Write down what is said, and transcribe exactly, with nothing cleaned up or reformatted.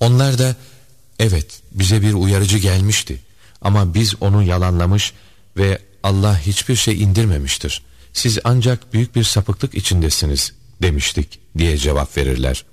Onlar da evet bize bir uyarıcı gelmişti ama biz onu yalanlamış ve Allah hiçbir şey indirmemiştir. Siz ancak büyük bir sapıklık içindesiniz demiştik diye cevap verirler.